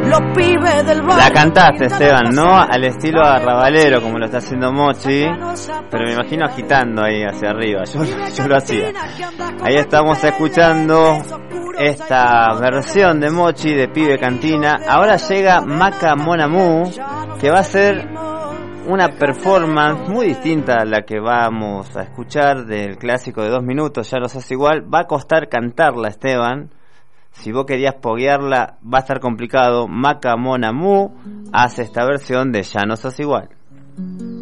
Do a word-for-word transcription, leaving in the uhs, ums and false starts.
los pibes del barrio. La cantaste, Esteban, no al estilo arrabalero como lo está haciendo Mochi, pero me imagino agitando ahí hacia arriba. Yo, yo lo hacía. Ahí estamos escuchando esta versión de Mochi de Pibe Cantina. Ahora llega Maca Mon Amour, que va a ser una performance muy distinta a la que vamos a escuchar del clásico de dos minutos, Ya no sos igual. Va a costar cantarla, Esteban. Si vos querías poguearla, va a estar complicado. Maca Mon Amour hace esta versión de Ya no sos igual.